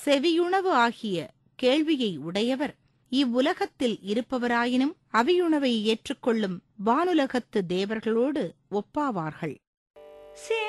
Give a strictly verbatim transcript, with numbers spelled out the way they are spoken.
செவியுணவு ஆகிய கேள்வியை உடையவர் இவ்வுலகத்தில் இருப்பவராயினும் அவியுணவை ஏற்றுக்கொள்ளும் வானுலகத்து தேவர்களோடு ஒப்பாவார்கள்.